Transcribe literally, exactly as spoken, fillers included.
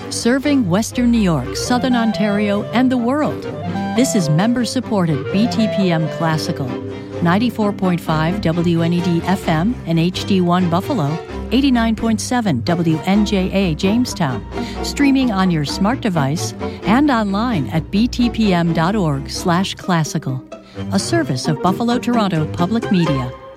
serving Western New York, Southern Ontario, and the world. This is member-supported B T P M Classical, ninety-four point five W N E D F M and H D one Buffalo, eighty-nine point seven W N J A Jamestown, streaming on your smart device and online at b t p m dot org slash classical, a service of Buffalo Toronto Public Media.